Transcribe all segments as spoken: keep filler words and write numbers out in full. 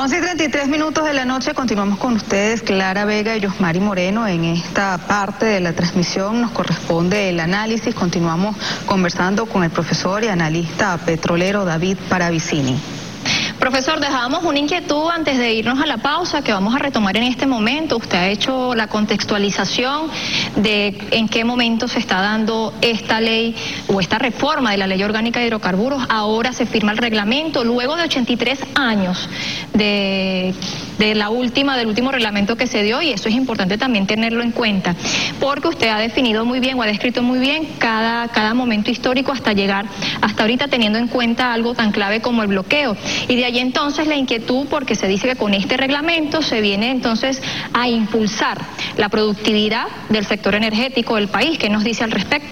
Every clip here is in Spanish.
once y treinta y tres minutos de la noche, continuamos con ustedes, Clara Vega y Yosmari Moreno. En esta parte de la transmisión nos corresponde el análisis. Continuamos conversando con el profesor y analista petrolero David Paravicini. Profesor, dejábamos una inquietud antes de irnos a la pausa que vamos a retomar en este momento. Usted ha hecho la contextualización de en qué momento se está dando esta ley o esta reforma de la Ley Orgánica de Hidrocarburos. Ahora se firma el reglamento luego de ochenta y tres años de, de la última, del último reglamento que se dio, y eso es importante también tenerlo en cuenta, porque usted ha definido muy bien o ha descrito muy bien cada, cada momento histórico hasta llegar hasta ahorita, teniendo en cuenta algo tan clave como el bloqueo. Y de ahí entonces la inquietud, porque se dice que con este reglamento se viene entonces a impulsar la productividad del sector energético del país. ¿Qué nos dice al respecto?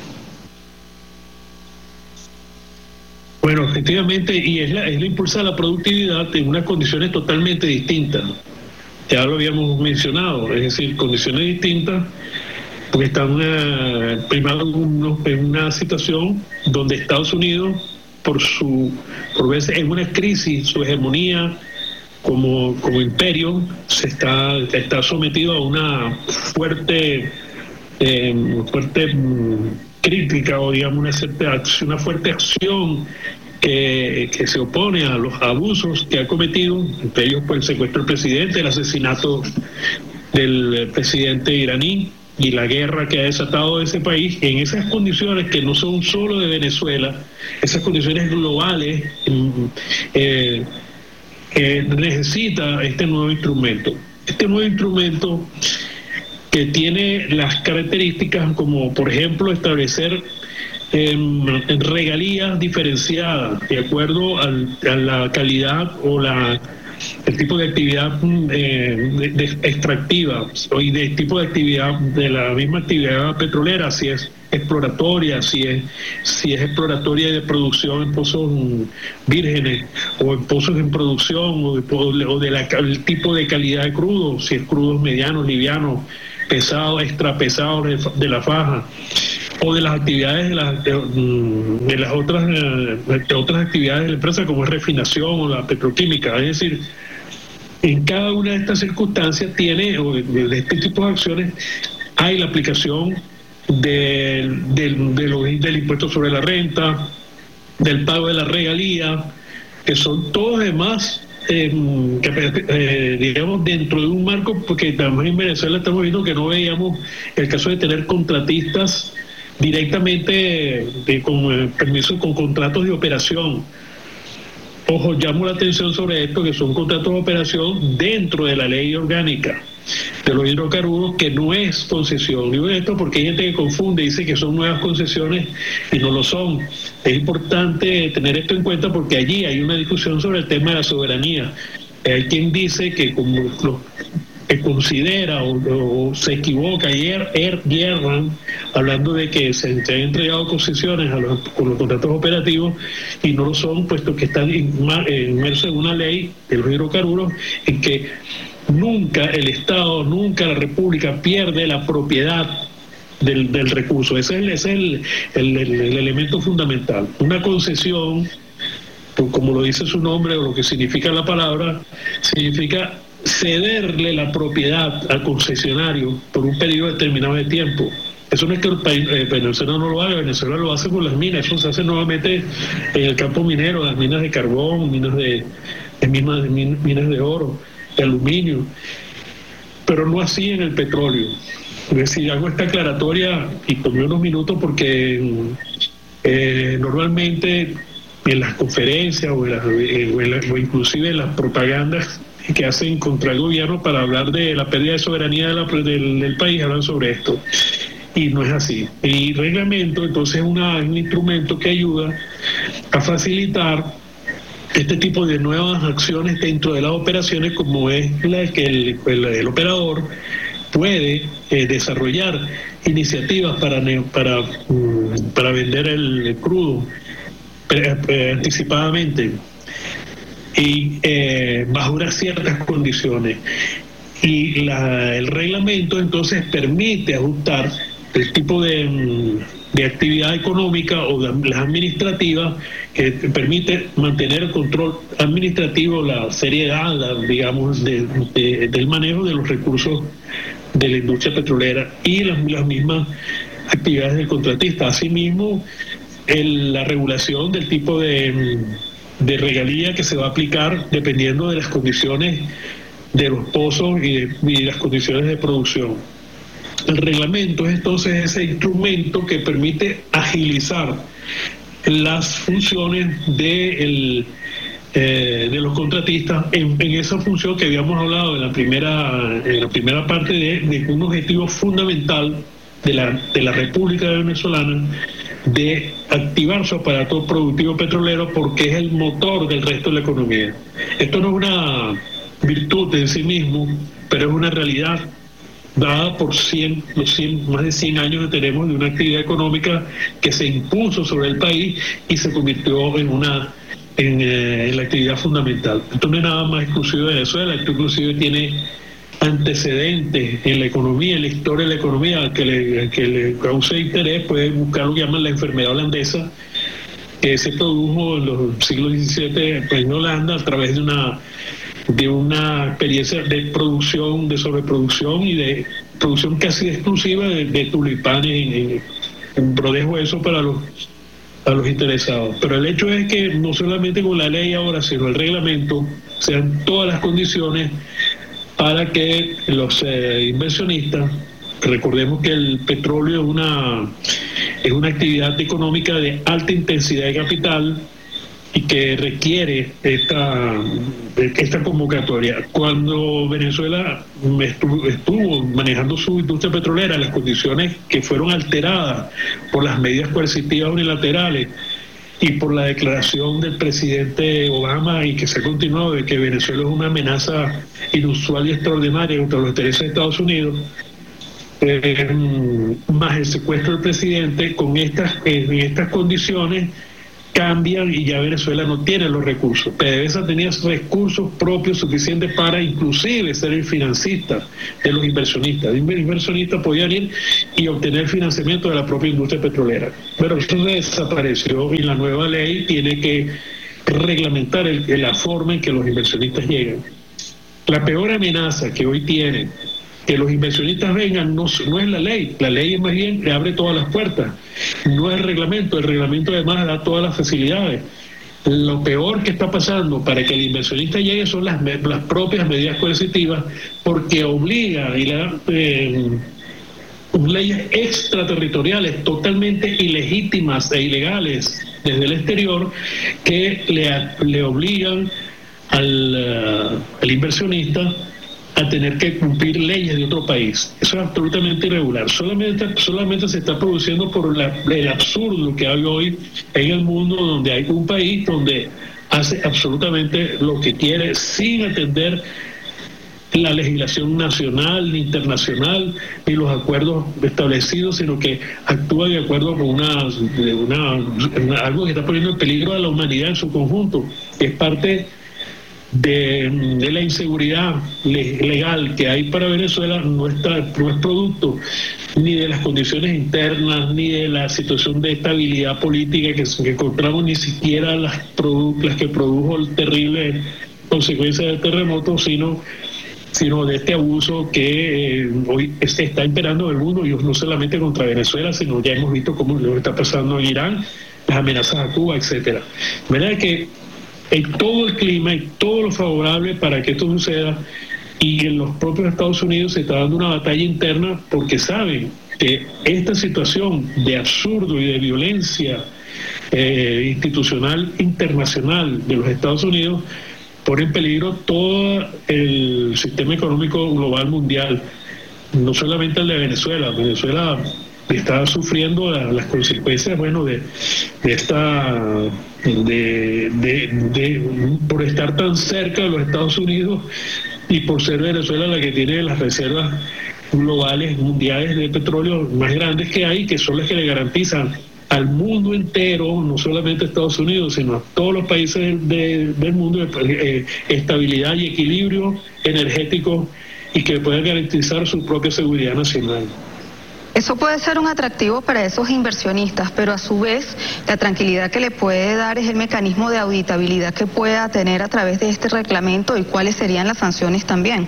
Bueno, efectivamente, y es la, es la impulsar la productividad en unas condiciones totalmente distintas. Ya lo habíamos mencionado, es decir, condiciones distintas, porque está una, primero en una situación donde Estados Unidos, por su por verse en una crisis, su hegemonía como, como imperio, se está, está sometido a una fuerte eh, fuerte crítica, o digamos una, cierta, una fuerte acción que, que se opone a los abusos que ha cometido, entre ellos por el secuestro del presidente, el asesinato del presidente iraní y la guerra que ha desatado ese país. En esas condiciones que no son solo de Venezuela, esas condiciones globales, eh, eh, necesita este nuevo instrumento. Este nuevo instrumento que tiene las características como, por ejemplo, establecer eh, regalías diferenciadas de acuerdo al, a la calidad o la el tipo de actividad eh, de, de extractiva y de tipo de actividad de la misma actividad petrolera, si es exploratoria, si es si es exploratoria de producción en pozos vírgenes o en pozos en producción, o de, o de la, el tipo de calidad de crudo, si es crudos medianos, livianos, pesados, extra pesados de, de la faja, o de las actividades de las, de, de las otras de otras actividades de la empresa, como es refinación o la petroquímica. Es decir, en cada una de estas circunstancias tiene, o de, de este tipo de acciones, hay la aplicación del, del, de lo, del impuesto sobre la renta, del pago de la regalía, que son todos además eh, que, eh, digamos, dentro de un marco, porque también en Venezuela estamos viendo que no veíamos el caso de tener contratistas directamente de, con eh, permiso, con contratos de operación. Ojo, llamo la atención sobre esto, que son contratos de operación dentro de la ley orgánica de los hidrocarburos, que no es concesión. Digo esto porque hay gente que confunde, dice que son nuevas concesiones y no lo son. Es importante tener esto en cuenta porque allí hay una discusión sobre el tema de la soberanía. Hay quien dice que como los que considera o, o se equivoca y er, er, yerran hablando de que se, se han entregado concesiones a los, con los contratos operativos, y no lo son, puesto que están inmersos en una ley de los hidrocarburos en que nunca el Estado, nunca la República pierde la propiedad del, del recurso. Ese es, el, ese es el, el, el, el elemento fundamental. Una concesión, como lo dice su nombre o lo que significa la palabra, significa cederle la propiedad al concesionario por un periodo determinado de tiempo. Eso no es que el país, eh, Venezuela no lo haga, Venezuela lo hace con las minas, eso se hace nuevamente en el campo minero, las minas de carbón, minas de, de minas, minas de oro, de aluminio, pero no así en el petróleo. Es decir, hago esta aclaratoria y tomé unos minutos porque eh, normalmente en las conferencias o, en las, o, en la, o inclusive en las propagandas que hacen contra el gobierno para hablar de la pérdida de soberanía de la, del, del país, hablan sobre esto, y no es así. Y reglamento entonces es una, un instrumento que ayuda a facilitar este tipo de nuevas acciones dentro de las operaciones, como es la que el, el, el operador puede eh, desarrollar iniciativas para para, um, para vender el, el crudo eh, eh, anticipadamente y eh, bajo unas ciertas condiciones. Y la, el reglamento entonces permite ajustar el tipo de, de actividad económica o de las administrativas que permite mantener el control administrativo, la seriedad, la, digamos, de, de, del manejo de los recursos de la industria petrolera y las, las mismas actividades del contratista. Asimismo, el, la regulación del tipo de, de regalía que se va a aplicar dependiendo de las condiciones de los pozos y de, y de las condiciones de producción. El reglamento es entonces ese instrumento que permite agilizar las funciones de, el, eh, de los contratistas en, en esa función que habíamos hablado en la primera, en la primera parte de, de un objetivo fundamental de la, de la República Venezolana de activar su aparato productivo petrolero, porque es el motor del resto de la economía. Esto no es una virtud en sí mismo, pero es una realidad dada por cien, los cien, más de cien años que tenemos de una actividad económica que se impuso sobre el país y se convirtió en una en, eh, en la actividad fundamental. Esto no es nada más exclusivo de Venezuela, esto inclusive tiene antecedentes en la economía, en la historia de la economía que le, que le cause interés. Puede buscar lo que llaman la enfermedad holandesa, que se produjo en los siglos diecisiete en Holanda a través de una de una experiencia de producción, de sobreproducción y de producción casi exclusiva de, de tulipanes en, en, en prodejo eso para los a los interesados. Pero el hecho es que no solamente con la ley ahora, sino el reglamento, sean todas las condiciones para que los eh, inversionistas, recordemos que el petróleo es una es una actividad económica de alta intensidad de capital y que requiere esta, esta convocatoria. Cuando Venezuela estuvo, estuvo manejando su industria petrolera, las condiciones que fueron alteradas por las medidas coercitivas unilaterales y por la declaración del presidente Obama, y que se ha continuado, de que Venezuela es una amenaza inusual y extraordinaria contra los intereses de Estados Unidos, eh, más el secuestro del presidente, con estas, en estas condiciones cambian y ya Venezuela no tiene los recursos. PDVSA tenía recursos propios suficientes para inclusive ser el financista de los inversionistas. Los inversionistas podían ir y obtener financiamiento de la propia industria petrolera. Pero eso desapareció y la nueva ley tiene que reglamentar el, la forma en que los inversionistas llegan. La peor amenaza que hoy tienen que los inversionistas vengan no, no es la ley, la ley más bien le abre todas las puertas, no es el reglamento, el reglamento además da todas las facilidades. Lo peor que está pasando para que el inversionista llegue son las, las propias medidas coercitivas, porque obliga y le da eh, leyes extraterritoriales totalmente ilegítimas e ilegales desde el exterior que le, le obligan al, uh, al inversionista a tener que cumplir leyes de otro país. Eso es absolutamente irregular. Solamente, solamente se está produciendo por la, el absurdo que hay hoy en el mundo, donde hay un país donde hace absolutamente lo que quiere sin atender la legislación nacional ni internacional ni los acuerdos establecidos, sino que actúa de acuerdo con una, una, una algo que está poniendo en peligro a la humanidad en su conjunto, que es parte De, de la inseguridad legal que hay para Venezuela. No, está, no es producto ni de las condiciones internas ni de la situación de estabilidad política que, que encontramos, ni siquiera las, produ, las que produjo el terrible consecuencia del terremoto, sino, sino de este abuso que eh, hoy se está imperando en el mundo, y no solamente contra Venezuela, sino ya hemos visto cómo lo está pasando en Irán, las amenazas a Cuba, etcétera. ¿Verdad que en todo el clima y todo lo favorable para que esto suceda, y en los propios Estados Unidos se está dando una batalla interna porque saben que esta situación de absurdo y de violencia eh, institucional internacional de los Estados Unidos pone en peligro todo el sistema económico global mundial, no solamente el de Venezuela. Venezuela está sufriendo la, las consecuencias, bueno, de, de esta de, de, de por estar tan cerca de los Estados Unidos y por ser Venezuela la que tiene las reservas globales mundiales de petróleo más grandes que hay, que son las que le garantizan al mundo entero, no solamente a Estados Unidos, sino a todos los países de, del mundo, eh, estabilidad y equilibrio energético, y que puedan garantizar su propia seguridad nacional. Eso puede ser un atractivo para esos inversionistas, pero a su vez la tranquilidad que le puede dar es el mecanismo de auditabilidad que pueda tener a través de este reglamento y cuáles serían las sanciones también.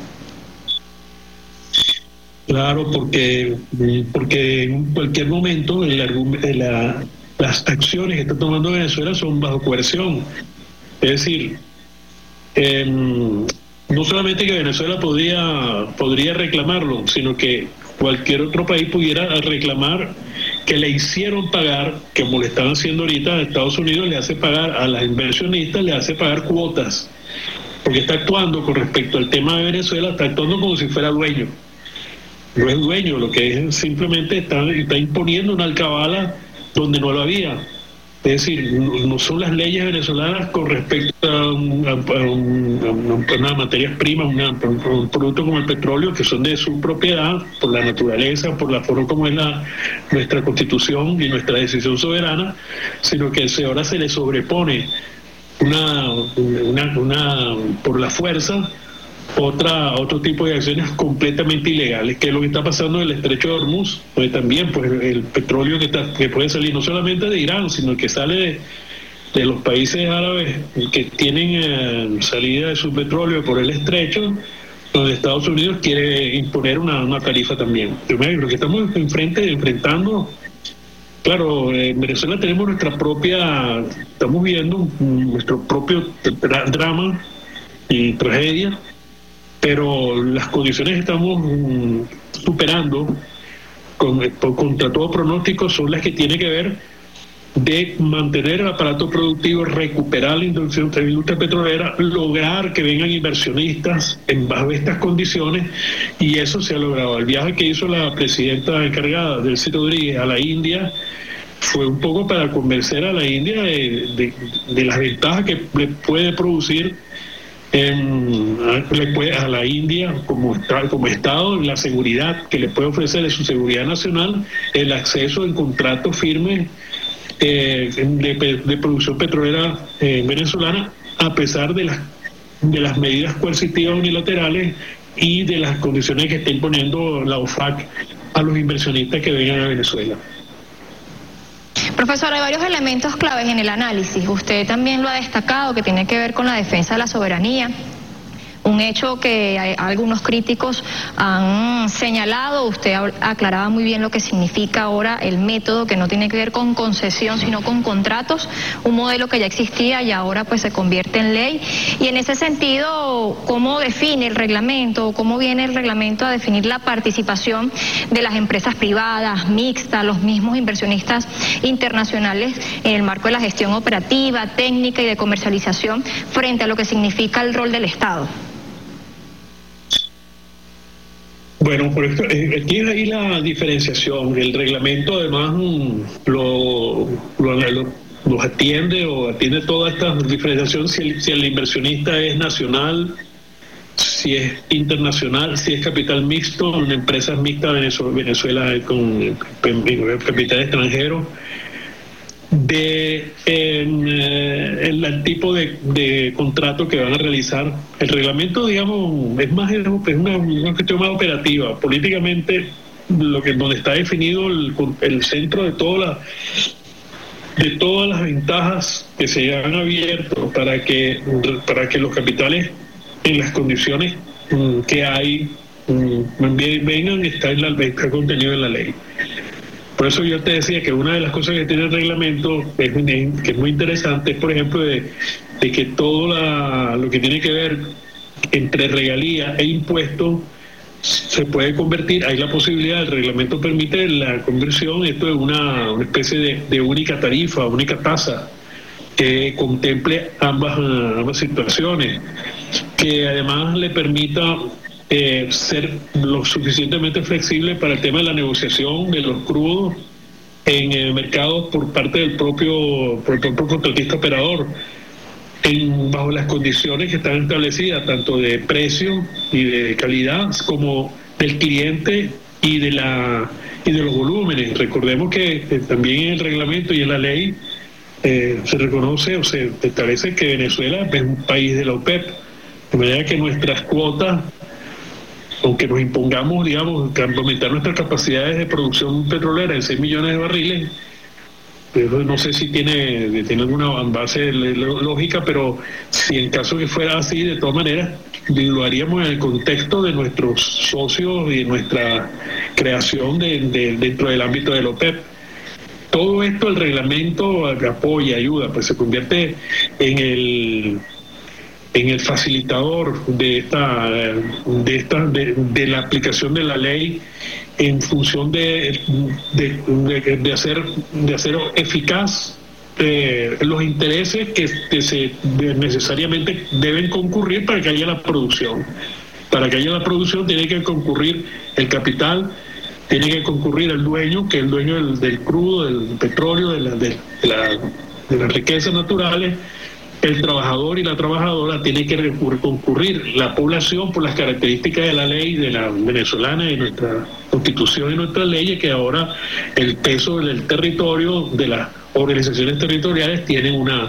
Claro, porque, porque en cualquier momento el, la, las acciones que está tomando Venezuela son bajo coerción. Es decir, eh, no solamente que Venezuela podría, podría reclamarlo, sino que cualquier otro país pudiera reclamar que le hicieron pagar, como le están haciendo ahorita, Estados Unidos le hace pagar a las inversionistas, le hace pagar cuotas, porque está actuando con respecto al tema de Venezuela, está actuando como si fuera dueño. No es dueño, lo que es simplemente está, está imponiendo una alcabala donde no lo había. Es decir, no, no son las leyes venezolanas con respecto a, un, a, un, a, un, a unas materias primas, una, un producto como el petróleo, que son de su propiedad, por la naturaleza, por la forma como es la, nuestra constitución y nuestra decisión soberana, sino que ahora se le sobrepone una, una, una por la fuerza, otra otro tipo de acciones completamente ilegales, que es lo que está pasando en el estrecho de Hormuz, pues también pues el petróleo que, está, que puede salir no solamente de Irán, sino que sale de, de los países árabes que tienen eh, salida de su petróleo por el estrecho, donde Estados Unidos quiere imponer una, una tarifa también. Yo me creo que estamos enfrente, enfrentando, claro, en Venezuela tenemos nuestra propia, estamos viendo nuestro propio dra- drama y tragedia, pero las condiciones que estamos um, superando con, contra todo pronóstico son las que tienen que ver de mantener el aparato productivo, recuperar la industria, la industria petrolera, lograr que vengan inversionistas en bajo estas condiciones, y eso se ha logrado. El viaje que hizo la presidenta encargada del Delcy Rodríguez a la India fue un poco para convencer a la India de, de, de las ventajas que le puede producir En, a la India como, como Estado, la seguridad que le puede ofrecer de su seguridad nacional, el acceso en contratos firmes eh, de, de producción petrolera eh, venezolana, a pesar de las, de las medidas coercitivas unilaterales y de las condiciones que está imponiendo la O F A C a los inversionistas que vengan a Venezuela. Profesor, hay varios elementos claves en el análisis. Usted también lo ha destacado, que tiene que ver con la defensa de la soberanía. Un hecho que hay, algunos críticos han señalado. Usted aclaraba muy bien lo que significa ahora el método, que no tiene que ver con concesión, sino con contratos, un modelo que ya existía y ahora pues se convierte en ley. Y en ese sentido, ¿cómo define el reglamento, cómo viene el reglamento a definir la participación de las empresas privadas, mixtas, los mismos inversionistas internacionales en el marco de la gestión operativa, técnica y de comercialización frente a lo que significa el rol del Estado? Bueno, por esto, eh, aquí es ahí la diferenciación. El reglamento además lo, lo, lo, lo atiende o atiende toda esta diferenciación si el, si el inversionista es nacional, si es internacional, si es capital mixto, una empresa mixta Venezuela, Venezuela con, con capital extranjero, de en, eh, el, el tipo de, de contrato que van a realizar. El reglamento, digamos, es más es una, una cuestión más operativa. Políticamente, lo que donde está definido el, el centro de toda la, de todas las ventajas que se han abierto para que para que los capitales en las condiciones mm, que hay mm, vengan, está, en la, está contenido en la ley. Por eso yo te decía que una de las cosas que tiene el reglamento es, que es muy interesante es, por ejemplo, de, de que todo la, lo que tiene que ver entre regalía e impuesto se puede convertir, hay la posibilidad, el reglamento permite la conversión, esto es una, una especie de, de única tarifa, única tasa, que contemple ambas, ambas situaciones, que además le permita Eh, ser lo suficientemente flexible para el tema de la negociación de los crudos en el mercado por parte del propio, por el propio contratista operador, en, bajo las condiciones que están establecidas, tanto de precio y de calidad como del cliente y de la y de los volúmenes. Recordemos que, que también en el reglamento y en la ley eh, se reconoce o se establece que Venezuela es un país de la OPEP, de manera que nuestras cuotas aunque nos impongamos, digamos, aumentar nuestras capacidades de producción petrolera en seis millones de barriles, pero no sé si tiene, tiene alguna base lógica, pero si en caso que fuera así, de todas maneras, lo haríamos en el contexto de nuestros socios y nuestra creación de, de, dentro del ámbito de la OPEP. Todo esto el reglamento apoya, ayuda, pues se convierte en el en el facilitador de esta de esta de, de la aplicación de la ley en función de de, de, de hacer de hacer eficaz eh, los intereses que, que se de, necesariamente deben concurrir para que haya la producción. Para que haya la producción tiene que concurrir el capital, tiene que concurrir el dueño, que es el dueño del, del crudo, del petróleo, de, la, de, la, de las riquezas naturales. El trabajador y la trabajadora tiene que concurrir, la población, por las características de la ley de la venezolana, de nuestra constitución y nuestras leyes, que ahora el peso del territorio, de las organizaciones territoriales, tienen una,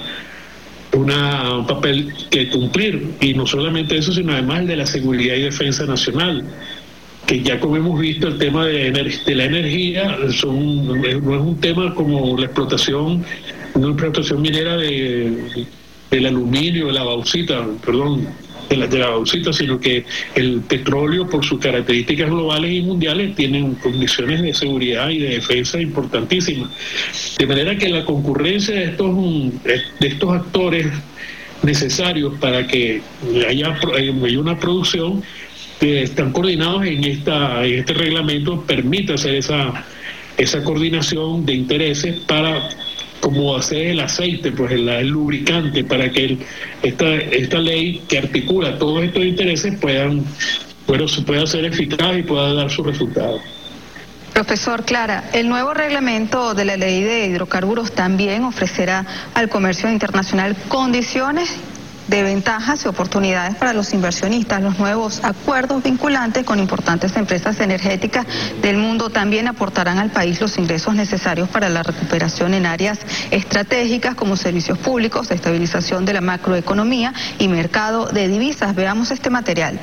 una, un papel que cumplir. Y no solamente eso, sino además el de la seguridad y defensa nacional, que ya como hemos visto el tema de, de la energía son, no es un tema como la explotación, una explotación minera de del aluminio, de la bauxita, perdón, de la, de la bauxita, sino que el petróleo, por sus características globales y mundiales, tiene condiciones de seguridad y de defensa importantísimas. De manera que la concurrencia de estos, de estos actores necesarios para que haya, haya una producción que están coordinados en esta en este reglamento, permite hacer esa, esa coordinación de intereses para, como hacer el aceite, pues el, el lubricante, para que el, esta esta ley que articula todos estos intereses puedan, bueno, se pueda ser eficaz y pueda dar sus resultados. Profesor Clara, el nuevo reglamento de la ley de hidrocarburos también ofrecerá al comercio internacional condiciones de ventajas y oportunidades para los inversionistas. Los nuevos acuerdos vinculantes con importantes empresas energéticas del mundo también aportarán al país los ingresos necesarios para la recuperación en áreas estratégicas como servicios públicos, estabilización de la macroeconomía y mercado de divisas. Veamos este material.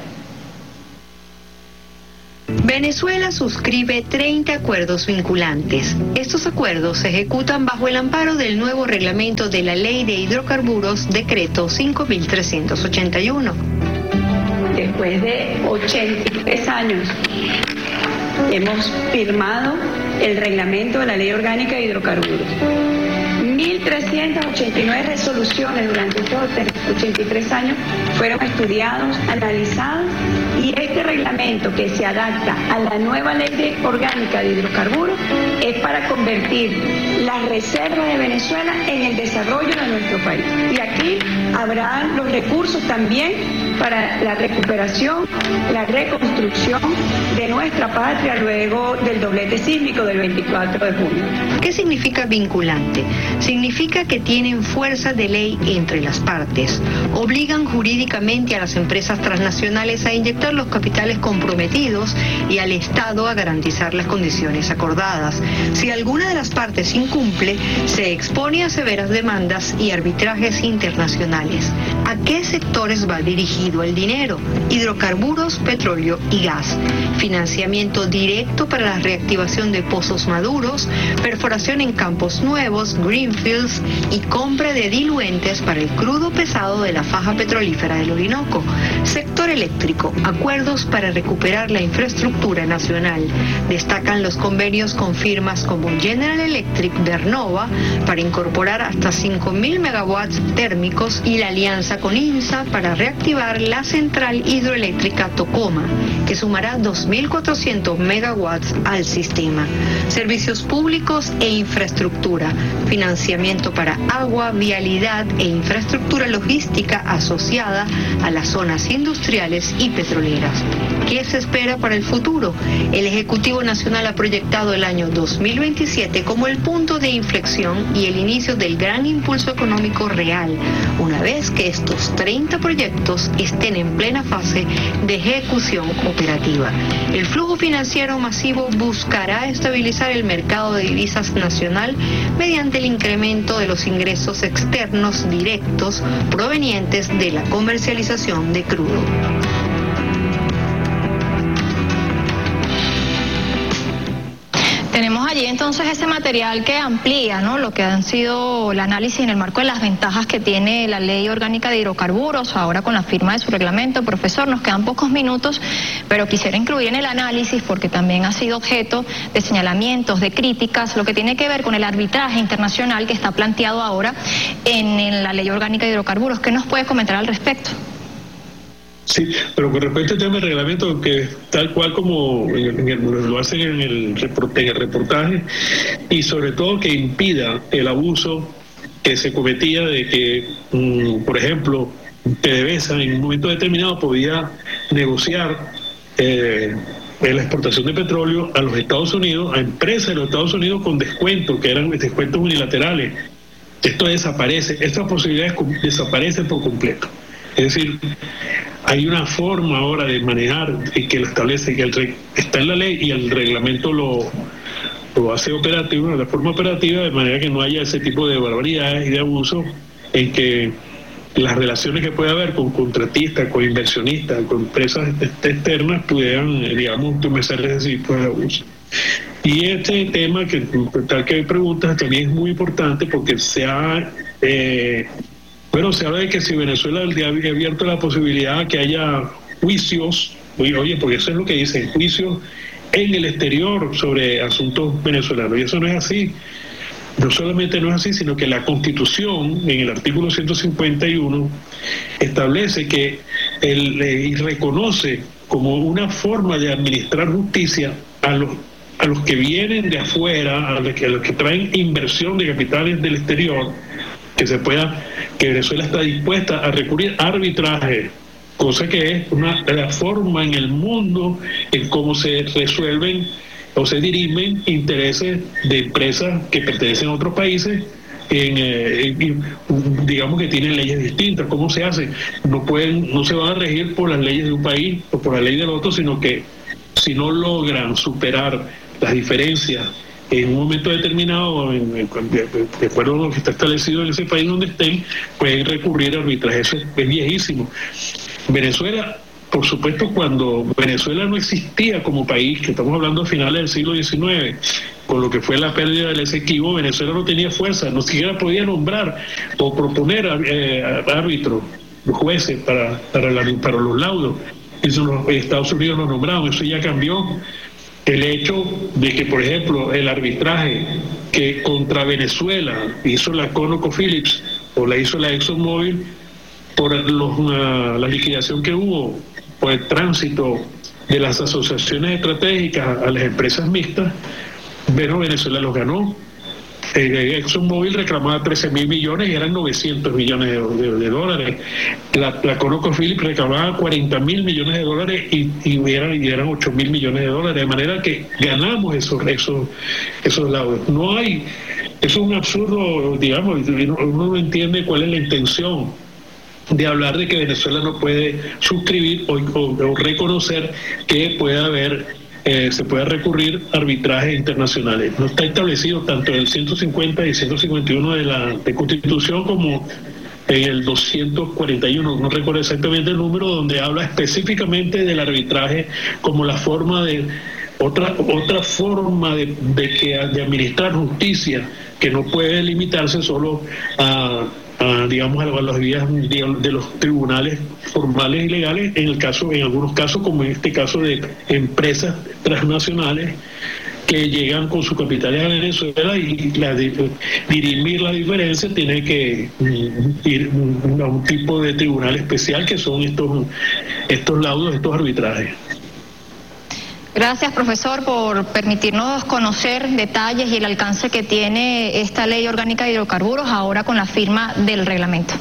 Venezuela suscribe treinta acuerdos vinculantes. Estos acuerdos se ejecutan bajo el amparo del nuevo reglamento de la Ley de Hidrocarburos, decreto cinco mil trescientos ochenta y uno. Después de ochenta y tres años, hemos firmado el reglamento de la Ley Orgánica de Hidrocarburos. mil trescientas ochenta y nueve resoluciones durante estos ochenta y tres años fueron estudiados, analizados, y este reglamento, que se adapta a la nueva Ley de Orgánica de Hidrocarburos, es para convertir las reservas de Venezuela en el desarrollo de nuestro país. Y aquí habrá los recursos también para la recuperación, la reconstrucción de nuestra patria luego del doblete sísmico del veinticuatro de junio. ¿Qué significa vinculante? Significa que tienen fuerza de ley entre las partes. Obligan jurídicamente a las empresas transnacionales a inyectar los capitales comprometidos y al Estado a garantizar las condiciones acordadas. Si alguna de las partes incumple, se expone a severas demandas y arbitrajes internacionales. ¿A qué sectores va dirigido el dinero? Hidrocarburos, petróleo y gas. Financiamiento directo para la reactivación de pozos maduros, perforación en campos nuevos, greenfields, y compra de diluentes para el crudo pesado de la faja petrolífera del Orinoco. Sector eléctrico, acuerdos para recuperar la infraestructura nacional. Destacan los convenios con firmas como General Electric, Vernova, para incorporar hasta cinco mil megawatts térmicos, y la alianza con INSA para reactivar la central hidroeléctrica Tocoma, que sumará dos mil cuatrocientos megawatts al sistema. Servicios públicos e infraestructura, financiamiento para agua, vialidad e infraestructura logística asociada a las zonas industriales y petroleras. ¿Qué se espera para el futuro? El Ejecutivo Nacional ha proyectado el año dos mil veintisiete como el punto de inflexión y el inicio del gran impulso económico real, una vez que estos treinta proyectos estén en plena fase de ejecución operativa. El flujo financiero masivo buscará estabilizar el mercado de divisas nacional mediante el incremento de los ingresos externos directos provenientes de la comercialización de crudo. allí entonces ese material que amplía, ¿no?, lo que han sido el análisis en el marco de las ventajas que tiene la Ley Orgánica de Hidrocarburos, ahora con la firma de su reglamento. Profesor, nos quedan pocos minutos, pero quisiera incluir en el análisis, porque también ha sido objeto de señalamientos, de críticas, lo que tiene que ver con el arbitraje internacional que está planteado ahora en, en la Ley Orgánica de Hidrocarburos. ¿Qué nos puede comentar al respecto? Sí, pero con respecto al tema del reglamento, que tal cual como en el, lo hacen en el, reporte, en el reportaje, y sobre todo que impida el abuso que se cometía de que, um, por ejemplo, PDVSA en un momento determinado podía negociar eh, la exportación de petróleo a los Estados Unidos, a empresas de los Estados Unidos con descuentos, que eran descuentos unilaterales. Esto desaparece, estas posibilidades desaparecen por completo. Es decir, hay una forma ahora de manejar que lo establece, que el, está en la ley y el reglamento lo, lo hace operativo, de forma operativa, de manera que no haya ese tipo de barbaridades y de abuso en que las relaciones que puede haber con contratistas, con inversionistas, con empresas externas pudieran, digamos, comenzar ese tipo de abuso. Y este tema, que tal que hay preguntas, también es muy importante porque se ha... Eh, Bueno, se habla de que si Venezuela ha abierto la posibilidad de que haya juicios, oye, porque eso es lo que dicen, juicios en el exterior sobre asuntos venezolanos, y eso no es así. No solamente no es así, sino que la Constitución, en el artículo ciento cincuenta y uno, establece que el, eh, y reconoce como una forma de administrar justicia a los, a los que vienen de afuera, a los que, a los que traen inversión de capitales del exterior, que se pueda, que Venezuela está dispuesta a recurrir a arbitraje, cosa que es una la forma en el mundo en cómo se resuelven o se dirimen intereses de empresas que pertenecen a otros países, en, eh, en, digamos que tienen leyes distintas. ¿Cómo se hace? No pueden, no se van a regir por las leyes de un país o por la ley del otro, sino que si no logran superar las diferencias en un momento determinado, en, en, de, de acuerdo a lo que está establecido en ese país donde estén, pueden recurrir a arbitraje. Eso es, es viejísimo. Venezuela, por supuesto, cuando Venezuela no existía como país, que estamos hablando a finales del siglo diecinueve, con lo que fue la pérdida del Esequibo, Venezuela no tenía fuerza, no siquiera podía nombrar o proponer eh, árbitros, jueces para, para, la, para los laudos. Eso los Estados Unidos lo nombraron, eso ya cambió. El hecho de que, por ejemplo, el arbitraje que contra Venezuela hizo la ConocoPhillips o la hizo la ExxonMobil por los, uh, la liquidación que hubo por el tránsito de las asociaciones estratégicas a las empresas mixtas, bueno, Venezuela los ganó. Eh, ExxonMobil reclamaba trece mil millones y eran novecientos millones de, de, de dólares. La, la ConocoPhillips reclamaba cuarenta mil millones de dólares y, y, eran, y eran ocho mil millones de dólares. De manera que ganamos esos, esos, esos laudos. No hay, eso es un absurdo, digamos, uno no entiende cuál es la intención de hablar de que Venezuela no puede suscribir o, o, o reconocer que puede haber Eh, se puede recurrir a arbitrajes internacionales. No está establecido tanto en el ciento cincuenta y ciento cincuenta y uno de la de Constitución como en el doscientos cuarenta y uno, no recuerdo exactamente el número, donde habla específicamente del arbitraje como la forma de otra otra forma de, de que de administrar justicia, que no puede limitarse solo a Uh, digamos a las vías de los tribunales formales y legales, en el caso, en algunos casos, como en este caso de empresas transnacionales que llegan con sus capitales a Venezuela, y la de, dirimir la diferencia tiene que mm, ir mm, a un tipo de tribunal especial, que son estos estos laudos, estos arbitrajes. Gracias, profesor, por permitirnos conocer detalles y el alcance que tiene esta Ley Orgánica de Hidrocarburos ahora con la firma del reglamento.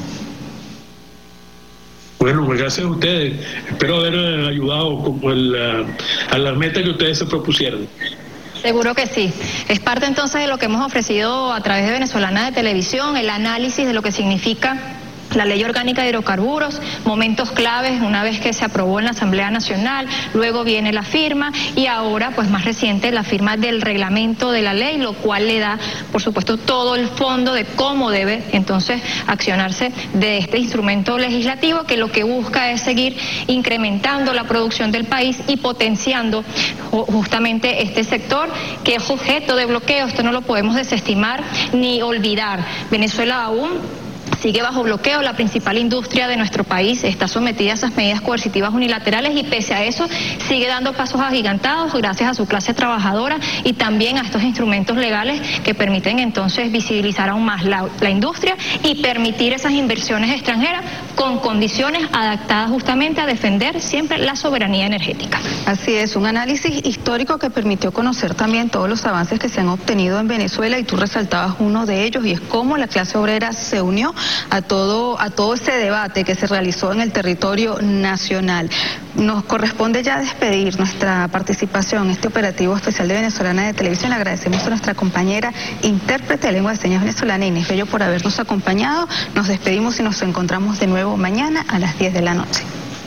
Bueno, pues gracias a ustedes. Espero haber ayudado como el, a la meta que ustedes se propusieron. Seguro que sí. Es parte entonces de lo que hemos ofrecido a través de Venezolana de Televisión, el análisis de lo que significa la Ley Orgánica de Hidrocarburos, momentos claves una vez que se aprobó en la Asamblea Nacional, luego viene la firma y ahora, pues más reciente, la firma del reglamento de la ley, lo cual le da, por supuesto, todo el fondo de cómo debe entonces accionarse de este instrumento legislativo que lo que busca es seguir incrementando la producción del país y potenciando justamente este sector que es objeto de bloqueo. Esto no lo podemos desestimar ni olvidar. Venezuela aún sigue bajo bloqueo, la principal industria de nuestro país está sometida a esas medidas coercitivas unilaterales y pese a eso sigue dando pasos agigantados gracias a su clase trabajadora y también a estos instrumentos legales que permiten entonces visibilizar aún más la, la industria y permitir esas inversiones extranjeras con condiciones adaptadas justamente a defender siempre la soberanía energética. Así es, un análisis histórico que permitió conocer también todos los avances que se han obtenido en Venezuela y tú resaltabas uno de ellos y es cómo la clase obrera se unió a todo, a todo ese debate que se realizó en el territorio nacional. Nos corresponde ya despedir nuestra participación en este operativo especial de Venezolana de Televisión. Le agradecemos a nuestra compañera intérprete de lengua de señas venezolana, Inés Bello, por habernos acompañado. Nos despedimos y nos encontramos de nuevo mañana a las diez de la noche.